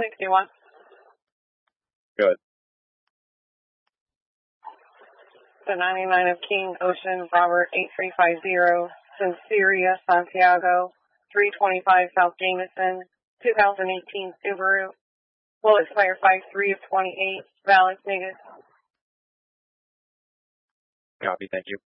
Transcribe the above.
61. Good. The 99 of King Ocean Robert 8350, Sincere Santiago 325 South Jameson, 2018 Subaru. Will expire 5/3 of 28. Valid, nigga. Copy, thank you.